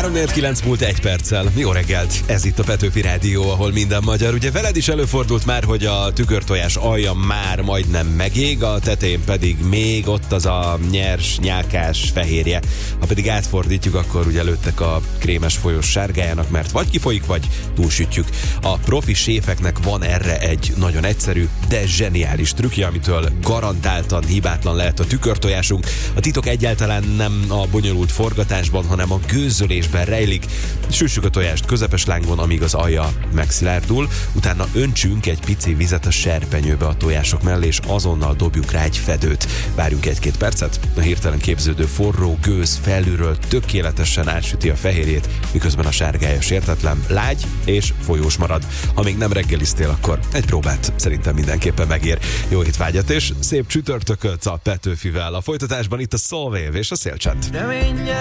3-4-9 múlt 1 perccel. Jó reggelt! Ez itt a Petőfi Rádió, ahol minden magyar. Ugye veled is előfordult már, hogy a tükörtojás alja már majdnem megég, a tetején pedig még ott az a nyers, nyálkás fehérje. Ha pedig átfordítjuk, akkor ugye előttek a krémes folyós sárgájának, mert vagy kifolyik, vagy túlsütjük. A profi séfeknek van erre egy nagyon egyszerű, de zseniális trükkje, amitől garantáltan hibátlan lehet a tükörtojásunk. A titok egyáltalán nem a bonyolult forgatásban, hanem a gőzölésben rejlik. Süssük a tojást közepes lángon, amíg az alja megszilárdul, utána öntsünk egy pici vizet a serpenyőbe a tojások mellé, és azonnal dobjuk rá egy fedőt. Várjunk 1-2 percet, a hirtelen képződő forró gőz felülről tökéletesen átsüti a fehérjét, miközben a sárgája sértetlen, lágy és folyós marad. Ha még nem reggeliztél, akkor egy próbát szerintem mindenképpen megér. Jó étvágyat és szép csütörtököt a Petőfivel. A folytatásban itt a Soulwave és a Szélcsend.